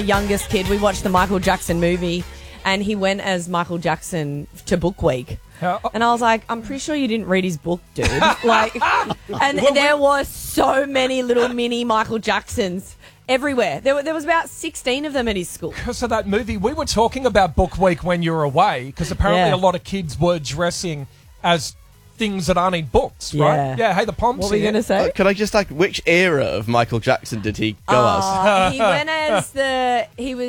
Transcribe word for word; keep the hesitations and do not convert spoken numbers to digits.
Youngest kid, we watched the Michael Jackson movie and he went as Michael Jackson to Book Week. Uh, And I was like, I'm pretty sure you didn't read his book, dude. Like, and Well, there we- were so many little mini Michael Jacksons everywhere. There were, there was about sixteen of them at his school. Because of that movie, we were talking about Book Week when you were away, because apparently Yeah. a lot of kids were dressing as things that aren't in books, right? Yeah. Yeah, hey, the Poms What were you here. going to say? Uh, can I just ask, which era of Michael Jackson did he go as? Oh, he went as the, he was